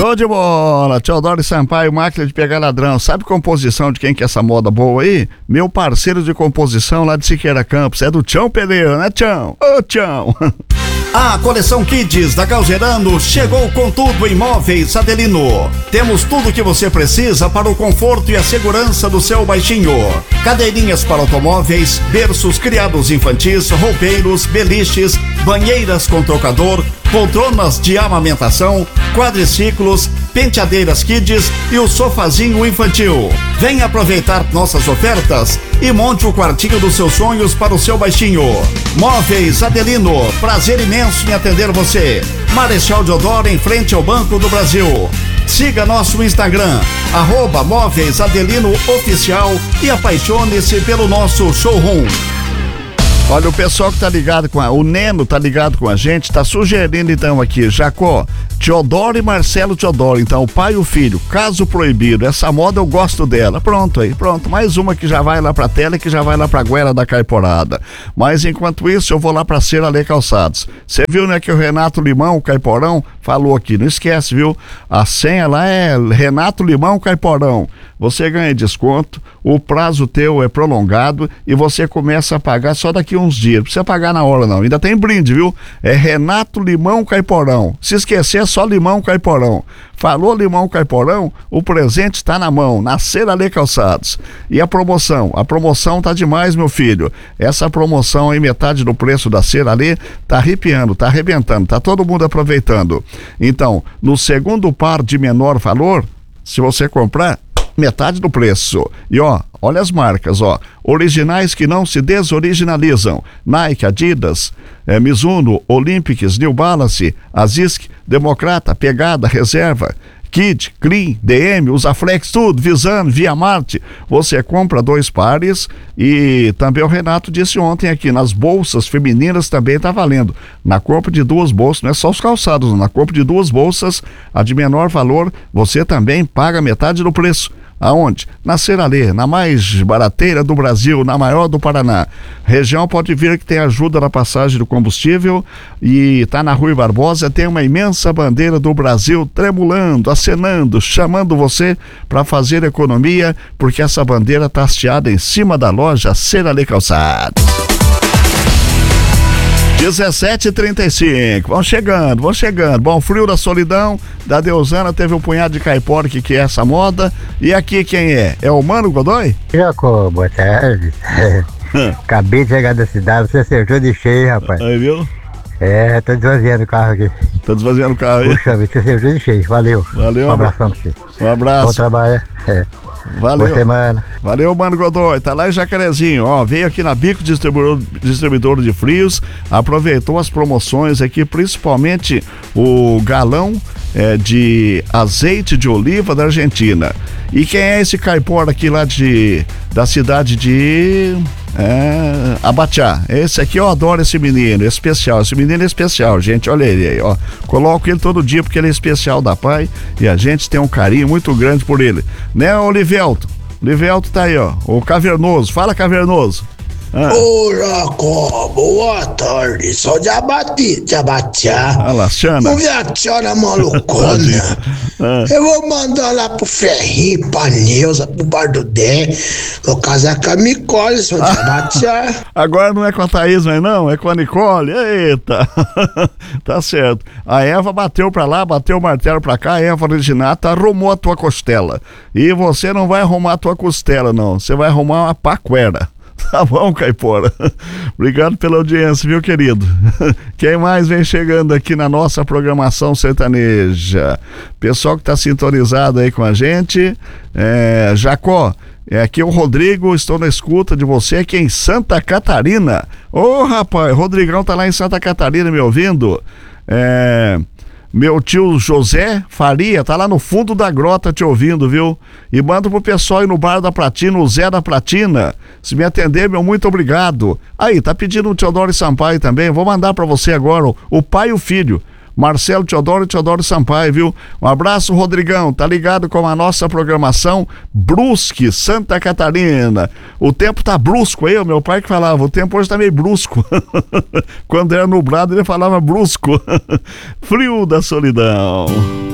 Show de bola! Teodoro Sampaio, máquina de pegar ladrão. Sabe composição de quem que é essa moda boa aí? Meu parceiro de composição lá de Siqueira Campos. É do Tião Pereira, né, Tião? Ô, Tião! A coleção Kids da Galgerano chegou com tudo em móveis Adelino. Temos tudo o que você precisa para o conforto e a segurança do seu baixinho. Cadeirinhas para automóveis, berços criados infantis, roupeiros, beliches, banheiras com trocador, poltronas de amamentação, quadriciclos, penteadeiras Kids e o sofazinho infantil. Venha aproveitar nossas ofertas e monte o quartinho dos seus sonhos para o seu baixinho. Móveis Adelino, prazer imenso em atender você. Marechal Deodoro, em frente ao Banco do Brasil. Siga nosso Instagram, @Móveis Adelino Oficial, e apaixone-se pelo nosso showroom. Olha, o pessoal que tá ligado o Neno tá ligado com a gente, tá sugerindo então aqui, Jacó, Teodoro e Marcelo Teodoro, então o pai e o filho, caso proibido, essa moda eu gosto dela. Pronto, mais uma que já vai lá pra tela e que já vai lá pra goela da Caiporada. Mas enquanto isso eu vou lá pra Ser Ale Calçados. Você viu, né, que o Renato Limão, o Caiporão, falou aqui, não esquece, viu? A senha lá é Renato Limão Caiporão. Você ganha desconto, o prazo teu é prolongado e você começa a pagar só daqui uns dias. Não precisa pagar na hora não, ainda tem brinde, viu? É Renato Limão Caiporão. Se esquecer, é só Limão Caiporão. Falou Limão Caiporão, o presente está na mão, na Ser Ale Calçados. E a promoção tá demais, meu filho. Essa promoção aí, metade do preço da Ser Ale, tá arrepiando, tá arrebentando, tá todo mundo aproveitando. Então, no segundo par de menor valor, se você comprar, metade do preço. E olha as marcas, originais que não se desoriginalizam: Nike, Adidas, Mizuno, Olympics, New Balance, Asics, Democrata, Pegada, Reserva, Kid, Clean, DM, Usaflex, tudo, Visano, Via Marte. Você compra 2 pares e também o Renato disse ontem aqui, nas bolsas femininas também tá valendo. Na compra de 2 bolsas, não é só os calçados, na compra de 2 bolsas, a de menor valor, você também paga metade do preço. Aonde? Na Ser Ale, na mais barateira do Brasil, na maior do Paraná. Região pode vir que tem ajuda na passagem do combustível e tá na Rui Barbosa, tem uma imensa bandeira do Brasil tremulando, acenando, chamando você para fazer economia, porque essa bandeira tá hasteada em cima da loja Ser Ale Calçados. 17h35, vão chegando. Bom, Frio da Solidão, da Deusana, teve um punhado de caipora que é essa moda. E aqui quem é? É o Mano Godoy? Jacó, boa tarde. Acabei de chegar da cidade, você acertou de cheio, rapaz. Aí, viu? Tô desvaziando o carro aqui. Tá desvaziando o carro aí? Puxa, você acertou de cheio, valeu. Um abração pra você. Um abraço. Bom trabalho. Valeu. Boa semana. Valeu, Mano Godoy. Tá lá em Jacarezinho, veio aqui na Bico Distribuidor de Frios, aproveitou as promoções aqui, principalmente o galão de azeite de oliva da Argentina. E quem é esse caipora aqui lá da cidade de Abatiá? Esse aqui eu adoro, esse menino especial. Esse menino é especial, gente, olha ele aí, coloco ele todo dia porque ele é especial da pai e a gente tem um carinho muito grande por ele, né, Olivelto? Olivelto tá aí, o Cavernoso. Fala, Cavernoso. Ô, Jacó, boa tarde. Sou de Abatiá. Alaxana. Não vi a senhora malucona. Eu vou mandar lá pro Ferrinho, pra Neuza, pro Bar do Dé. Vou casar com a Nicole, sou de Abatiá. Agora não é com a Thaís, não, é com a Nicole. Eita. Tá certo. A Eva bateu pra lá, bateu o martelo pra cá, a Eva Reginata arrumou a tua costela. E você não vai arrumar a tua costela, não. Você vai arrumar uma paquera. Tá bom, caipora? Obrigado pela audiência, viu, querido? Quem mais vem chegando aqui na nossa programação sertaneja? Pessoal que tá sintonizado aí com a gente. Jacó, aqui é o Rodrigo, estou na escuta de você aqui em Santa Catarina. Ô, rapaz, Rodrigão tá lá em Santa Catarina me ouvindo. Meu tio José Faria tá lá no fundo da grota te ouvindo, viu? E manda pro pessoal aí no Bar da Platina, o Zé da Platina. Se me atender, meu muito obrigado. Aí, tá pedindo o Teodoro Sampaio também. Vou mandar pra você agora o pai e o filho. Marcelo Teodoro e Teodoro Sampaio, viu? Um abraço, Rodrigão, tá ligado com a nossa programação Brusque, Santa Catarina. O tempo tá brusco aí, o meu pai que falava, o tempo hoje tá meio brusco. Quando era nublado ele falava brusco. Frio da Solidão.